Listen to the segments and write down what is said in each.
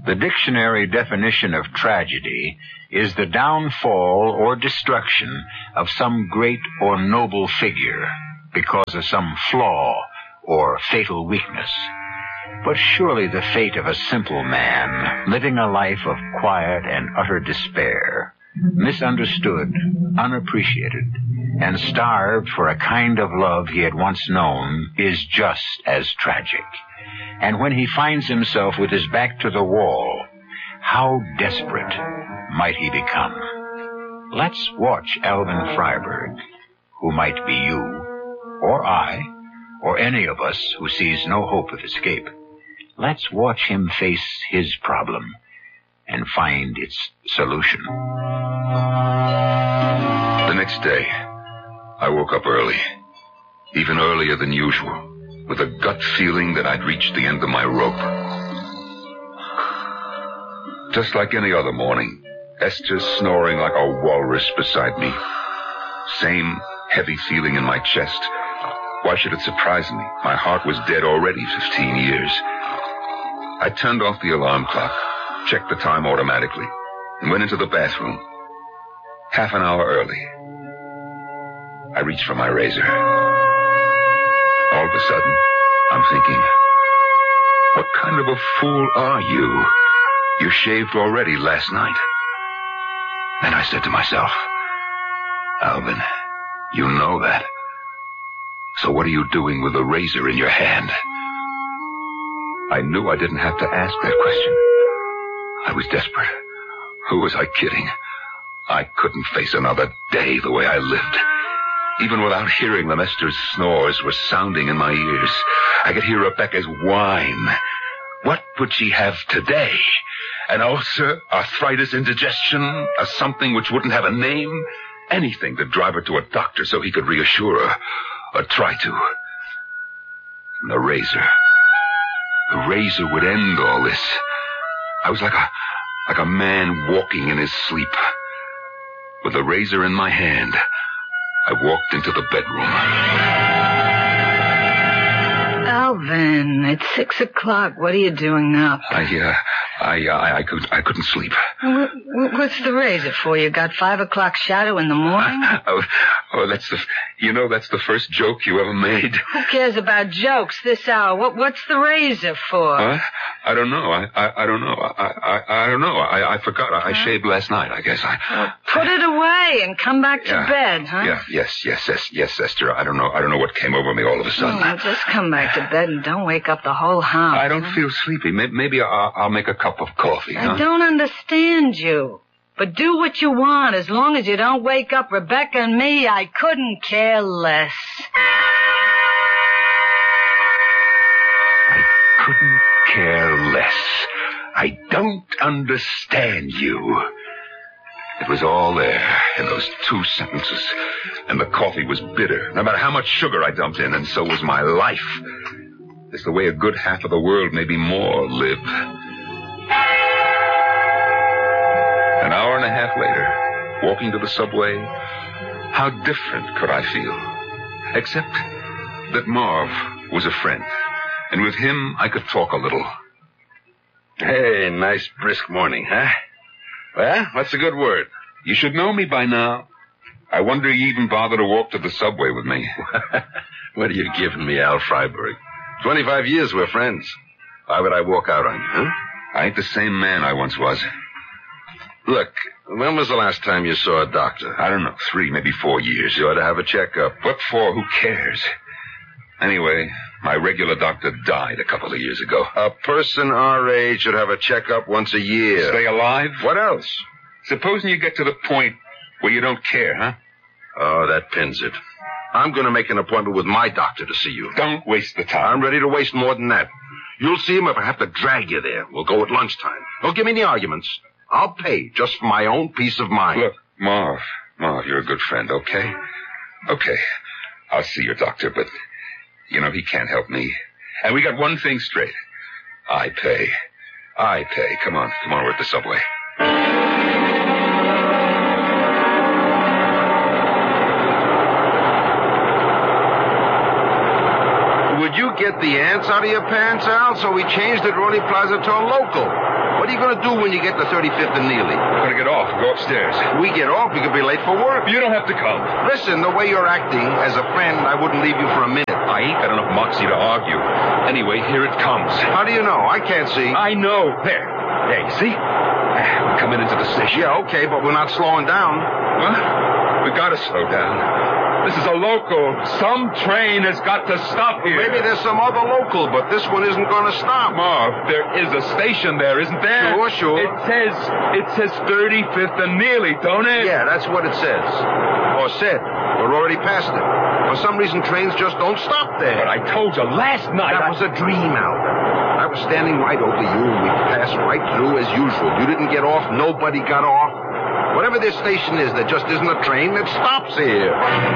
The dictionary definition of tragedy is the downfall or destruction of some great or noble figure because of some flaw or fatal weakness. But surely the fate of a simple man, living a life of quiet and utter despair, misunderstood, unappreciated, and starved for a kind of love he had once known, is just as tragic. And when he finds himself with his back to the wall, how desperate might he become? Let's watch Alvin Freiberg, who might be you, or I, or any of us who sees no hope of escape. Let's watch him face his problem and find its solution. The next day, I woke up early, even earlier than usual, with a gut feeling that I'd reached the end of my rope. Just like any other morning, Esther's snoring like a walrus beside me. Same heavy feeling in my chest. Why should it surprise me? My heart was dead already 15 years. I turned off the alarm clock, checked the time automatically, and went into the bathroom. Half an hour early. I reached for my razor. All of a sudden, I'm thinking, what kind of a fool are you? You shaved already last night. Then I said to myself, Alvin, you know that. So what are you doing with a razor in your hand? I knew I didn't have to ask that question. I was desperate. Who was I kidding? I couldn't face another day the way I lived. Even without hearing them, Esther's snores were sounding in my ears. I could hear Rebecca's whine. What would she have today? An ulcer, arthritis, indigestion, or something which wouldn't have a name? Anything to drive her to a doctor so he could reassure her, or try to. And the razor would end all this. I was like a man walking in his sleep. With the razor in my hand, I walked into the bedroom. Alvin, it's 6 o'clock. What are you doing up? I couldn't sleep. What's the razor for? You got 5 o'clock shadow in the morning? That's the first joke you ever made. Who cares about jokes this hour? What's the razor for? Huh? I don't know. I don't know. I don't know. I forgot. I shaved last night, I guess. Put it away and come back to bed, huh? Yeah, yes, Esther. I don't know what came over me all of a sudden. Oh, just come back to bed and don't wake up the whole house. I don't feel sleepy. Maybe I'll make a cup of coffee, huh? I don't understand you. But do what you want. As long as you don't wake up Rebecca and me, I couldn't care less. I couldn't care less. I don't understand you. It was all there in those 2 sentences. And the coffee was bitter, no matter how much sugar I dumped in, and so was my life. It's the way a good half of the world, maybe more, live. An hour and a half later, walking to the subway, how different could I feel? Except that Marv was a friend, and with him I could talk a little. Hey, nice brisk morning, huh? Well, what's a good word? You should know me by now. I wonder you even bother to walk to the subway with me. What are you giving me, Al Freiberg? 25 years we're friends. Why would I walk out on you, huh? I ain't the same man I once was. Look, when was the last time you saw a doctor? I don't know, 3, maybe 4 years. You ought to have a checkup. What for? Who cares? Anyway, my regular doctor died a couple of years ago. A person our age should have a checkup once a year. Stay alive? What else? Supposing you get to the point where you don't care, huh? Oh, that pins it. I'm going to make an appointment with my doctor to see you. Don't waste the time. I'm ready to waste more than that. You'll see him if I have to drag you there. We'll go at lunchtime. Don't give me any arguments. I'll pay just for my own peace of mind. Look, Marv, you're a good friend, okay? Okay, I'll see your doctor, but, he can't help me. And we got one thing straight. I pay. Come on, we're at the subway. Would you you get the ants out of your pants, Al? So we changed at Ronnie Plaza to a local. What are you going to do when you get to 35th and Neely? I'm going to get off and go upstairs. We get off, we could be late for work. You don't have to come. Listen, the way you're acting, as a friend, I wouldn't leave you for a minute. I ain't got enough moxie to argue. Anyway, here it comes. How do you know? I can't see. I know. There, you see? We're coming into the station. Yeah, okay, but we're not slowing down. What? We got to slow down. This is a local. Some train has got to stop here. Maybe there's some other local, but this one isn't going to stop. Marv, there is a station there, isn't there? Sure. It says 35th and Neely, don't it? Yeah, that's what it says. Or said. We're already past it. For some reason, trains just don't stop there. But I told you last night. That was a dream, Alvin. I was standing right over you, and we passed right through as usual. You didn't get off. Nobody got off. Whatever this station is, there just isn't a train that stops here.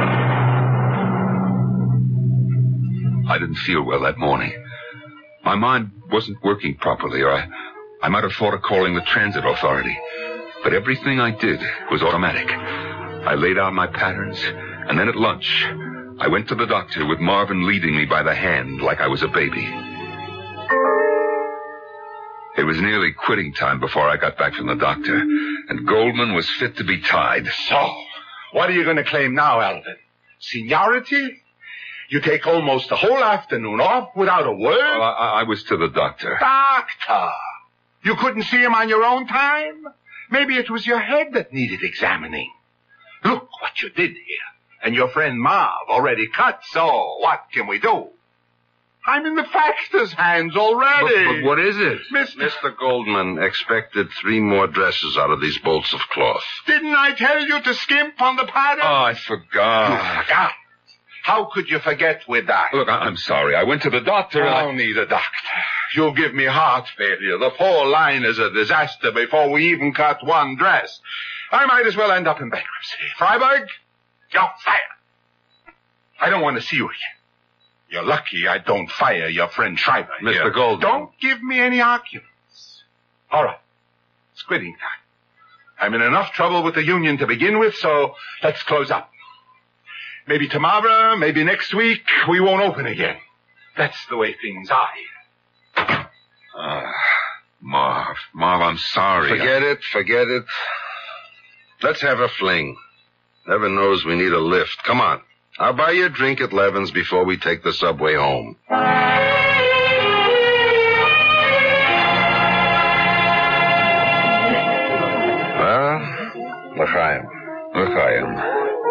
I didn't feel well that morning. My mind wasn't working properly, or I might have thought of calling the transit authority. But everything I did was automatic. I laid out my patterns, and then at lunch, I went to the doctor with Marvin leading me by the hand like I was a baby. It was nearly quitting time before I got back from the doctor, and Goldman was fit to be tied. So, what are you going to claim now, Alvin? Seniority? You take almost the whole afternoon off without a word? Well, I was to the doctor. Doctor! You couldn't see him on your own time? Maybe it was your head that needed examining. Look what you did here. And your friend Marv already cut, so what can we do? I'm in the factor's hands already. But what is it? Mr. Goldman expected 3 more dresses out of these bolts of cloth. Didn't I tell you to skimp on the pattern? Oh, I forgot. You forgot? How could you forget with that? Look, I'm sorry. I went to the doctor and I need a doctor. You give me heart failure. The whole line is a disaster before we even cut one dress. I might as well end up in bankruptcy. Freiberg, you're fired. I don't want to see you again. You're lucky I don't fire your friend Schreiber. Mr. Goldman. Don't give me any arguments. All right. It's quitting time. I'm in enough trouble with the union to begin with, so let's close up. Maybe tomorrow, maybe next week, we won't open again. That's the way things are here. Marv, I'm sorry. Forget it. Let's have a fling. Heaven knows we need a lift. Come on. I'll buy you a drink at Levin's before we take the subway home. Well, L'chaim.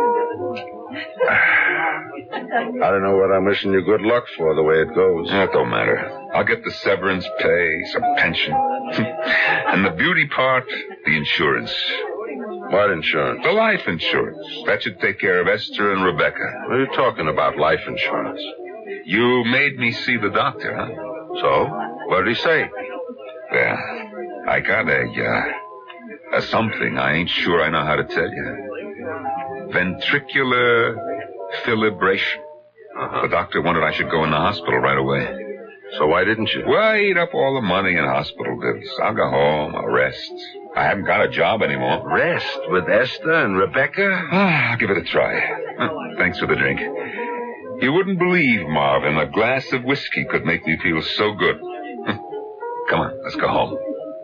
I don't know what I'm wishing you good luck for, the way it goes. That don't matter. I'll get the severance pay, some pension. And the beauty part, the insurance. What insurance? The life insurance. That should take care of Esther and Rebecca. What are you talking about, life insurance? You made me see the doctor, huh? So? What did he say? Well, I got a something I ain't sure I know how to tell you. Ventricular fibrillation. The doctor wanted I should go in the hospital right away. So why didn't you? Well, I ate up all the money in hospital bills. I'll go home. I'll rest. I haven't got a job anymore. Rest with Esther and Rebecca? I'll give it a try. Thanks for the drink. You wouldn't believe, Marvin, a glass of whiskey could make me feel so good. Come on, let's go home.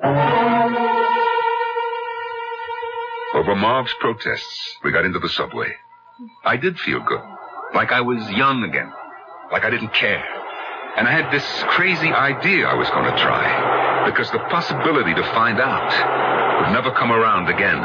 Over Marv's protests, we got into the subway. I did feel good. Like I was young again. Like I didn't care. And I had this crazy idea I was going to try. Because the possibility to find out would never come around again.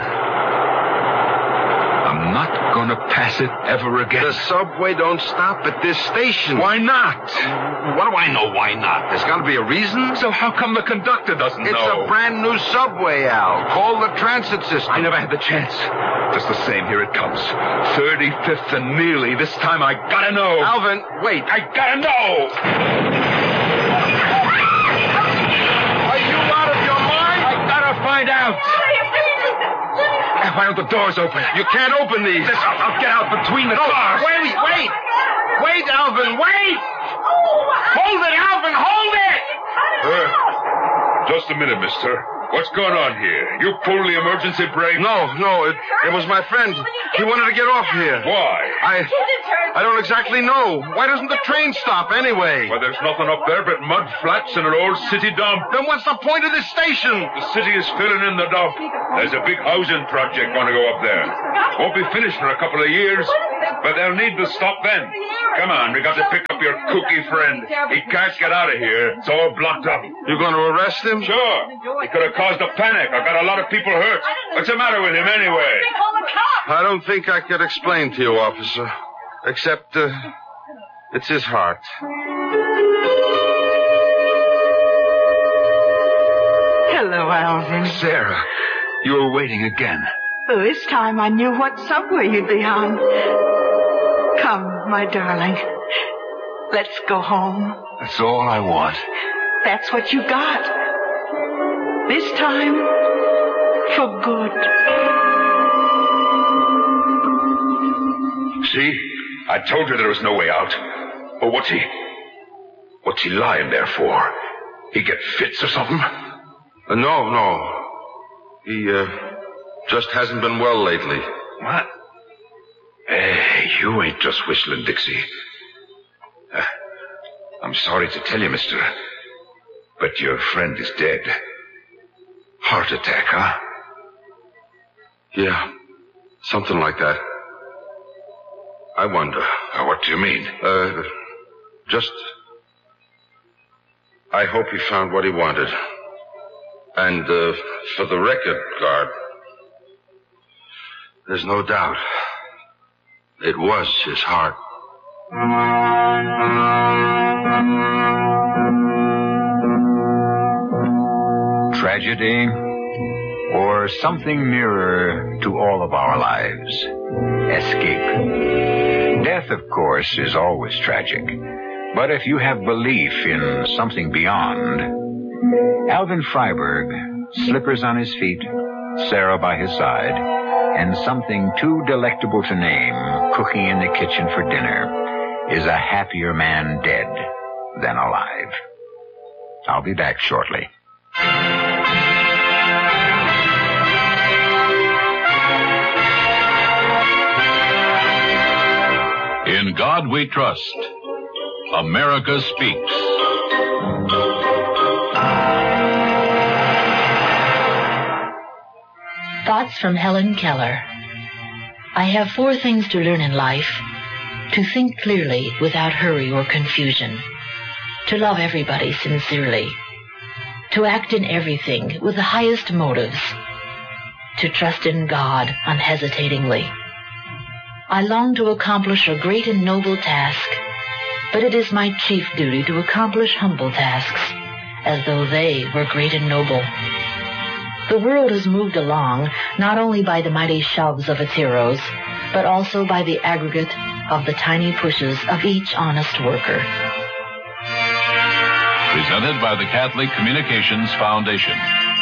I'm not going to pass it ever again. The subway don't stop at this station. Why not? What do I know why not? There's got to be a reason. So how come the conductor doesn't know? It's a brand new subway, Al. Call the transit system. I never had the chance. Just the same, here it comes. 35th and Neely. This time I gotta know. Alvin, wait. I gotta know. Are you out of your mind? I gotta find out. Why don't the doors open? You can't open these. I'll get out between the cars. Wait, Alvin, wait! Hold it, Alvin, hold it! Just a minute, mister. What's going on here? You pulled the emergency brake? No, it was my friend. He wanted to get off here. Why? I don't exactly know. Why doesn't the train stop anyway? Well, there's nothing up there but mud flats and an old city dump. Then what's the point of this station? The city is filling in the dump. There's a big housing project going to go up there. Won't be finished for a couple of years, but they'll need to stop then. Come on, we got to pick up your kooky friend. He can't get out of here. It's all blocked up. You going to arrest him? Sure. He could have caused a panic. I've got a lot of people hurt. What's the matter with him anyway? I don't think I could explain to you, officer. Except, it's his heart. Hello, Alvin. Sarah, you were waiting again. Well, this time I knew what subway you'd be on. Come, my darling. Let's go home. That's all I want. That's what you got. This time, for good. See? I told you there was no way out. Oh, what's he lying there for? He get fits or something? No. He, just hasn't been well lately. What? Hey, you ain't just whistling, Dixie. I'm sorry to tell you, mister, but your friend is dead. Heart attack, huh? Yeah, something like that. I wonder. What do you mean? I hope he found what he wanted. And, for the record, guard, there's no doubt. It was his heart. Tragedy, or something nearer to all of our lives. Escape. Death, of course, is always tragic. But if you have belief in something beyond, Alvin Freiberg, slippers on his feet, Sarah by his side, and something too delectable to name cooking in the kitchen for dinner, is a happier man dead than alive. I'll be back shortly. In God We Trust. America Speaks. Thoughts from Helen Keller. I have 4 things to learn in life. To think clearly without hurry or confusion. To love everybody sincerely. To act in everything with the highest motives. To trust in God unhesitatingly. I long to accomplish a great and noble task, but it is my chief duty to accomplish humble tasks, as though they were great and noble. The world has moved along not only by the mighty shoves of its heroes, but also by the aggregate of the tiny pushes of each honest worker. Presented by the Catholic Communications Foundation.